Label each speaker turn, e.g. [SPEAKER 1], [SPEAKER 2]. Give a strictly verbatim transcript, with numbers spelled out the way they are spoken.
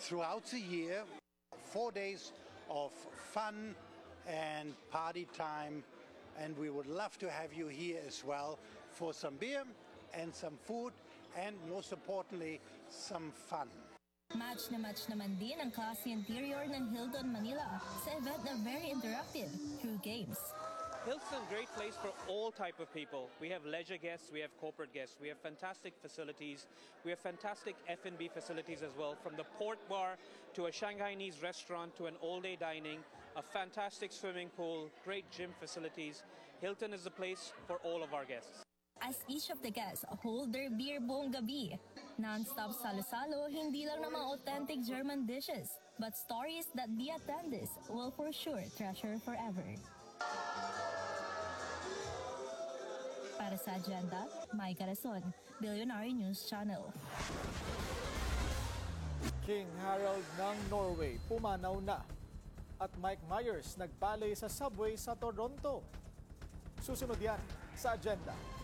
[SPEAKER 1] throughout the year, four days of fun and party time, and we would love to have you here as well for some beer and some food, and most importantly, some fun.
[SPEAKER 2] Match na match naman din ang classy interior ng Hilton Manila sa event na very interactive through games.
[SPEAKER 3] Hilton's a great place for all type of people. We have leisure guests, we have corporate guests, we have fantastic facilities, we have fantastic F and B facilities as well, from the port bar to a Shanghainese restaurant to an all-day dining, a fantastic swimming pool, great gym facilities. Hilton is the place for all of our guests.
[SPEAKER 2] As each of the guests hold their beer buong gabi, non-stop salo-salo, hindi lang ng mga authentic German dishes, but stories that the attendees will for sure treasure forever. Para sa Agenda, Mai Carason, Billionaire News Channel.
[SPEAKER 4] King Harald ng Norway pumanaw na at Mike Myers nagbale sa subway sa Toronto. Susunod yan sa Agenda.